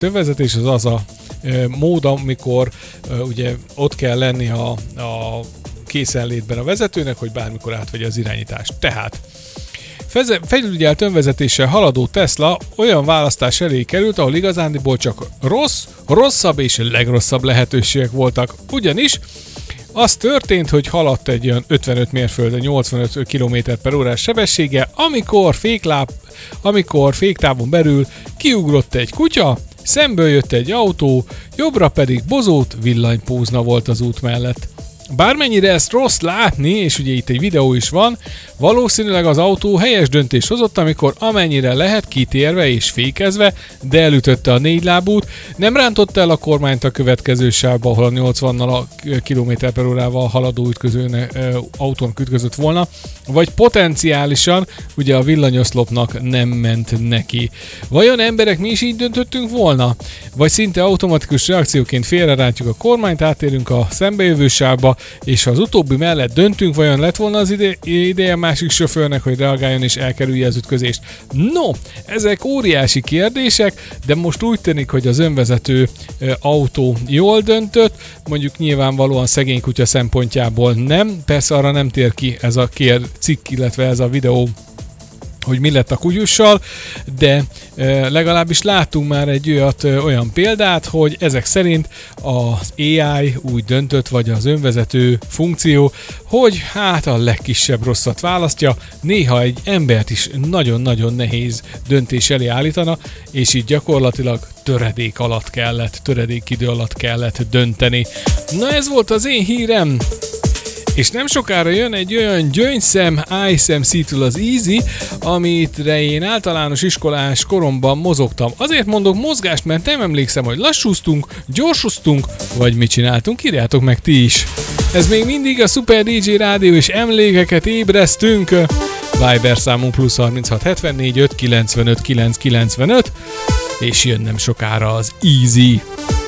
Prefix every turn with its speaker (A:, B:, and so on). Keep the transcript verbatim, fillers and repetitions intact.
A: Önvezetés az az a e, mód, amikor e, ugye ott kell lenni a, a készenlétben a vezetőnek, hogy bármikor átvegye az irányítást. Tehát felügyelt önvezetéssel haladó Tesla olyan választás elé került, ahol igazándiból csak rossz, rosszabb és legrosszabb lehetőségek voltak. Ugyanis az történt, hogy haladt egy olyan ötvenöt mérföldre nyolcvanöt kilométer per órás sebességgel, amikor fékláb, amikor féktávon belül kiugrott egy kutya, szemből jött egy autó, jobbra pedig bozót villanypózna volt az út mellett. Bármennyire ezt rossz látni, és ugye itt egy videó is van, valószínűleg az autó helyes döntést hozott, amikor amennyire lehet kitérve és fékezve, de elütötte a négy lábút, nem rántotta el a kormányt a következő sávba, ahol a nyolcvan kilométer per órával haladó ütközőne, autón ütközött volna, vagy potenciálisan ugye a villanyoszlopnak nem ment neki. Vajon emberek mi is így döntöttünk volna? Vagy szinte automatikus reakcióként félrerántjuk a kormányt, átérünk a szembejövő sávba, és ha az utóbbi mellett döntünk, vajon lett volna az ide- ideje másik sofőrnek, hogy reagáljon és elkerülje az ütközést? No, ezek óriási kérdések, de most úgy tűnik, hogy az önvezető e, autó jól döntött, mondjuk nyilvánvalóan szegény kutya szempontjából nem, persze arra nem tér ki ez a kér cikk, illetve ez a videó, hogy mi lett a kutyussal, de e, legalábbis láttunk már egy olyat, e, olyan példát, hogy ezek szerint az á i úgy döntött, vagy az önvezető funkció, hogy hát a legkisebb rosszat választja, néha egy embert is nagyon-nagyon nehéz döntés elé állítana, és így gyakorlatilag töredék alatt kellett, töredék idő alatt kellett dönteni. Na ez volt az én hírem! És nem sokára jön egy olyan gyöngyszem i es em cé-től az Easy, amitre én általános iskolás koromban mozogtam. Azért mondok mozgást, mert nem emlékszem, hogy lassúztunk, gyorsúztunk, vagy mit csináltunk, írjátok meg ti is. Ez még mindig a Super dé dzsé Rádió, és emlékeket ébresztünk. Viber számunk plusz harminchat hetvennégy öt kilencvenöt kilenc kilencvenöt, és jön nem sokára az Easy.